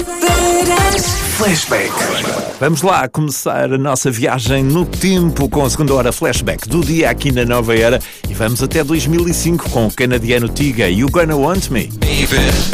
Flashback. Vamos lá começar a nossa viagem no tempo com a segunda hora Flashback do dia aqui na Nova Era e vamos até 2005 com o canadiano Tiga e You Gonna Want Me.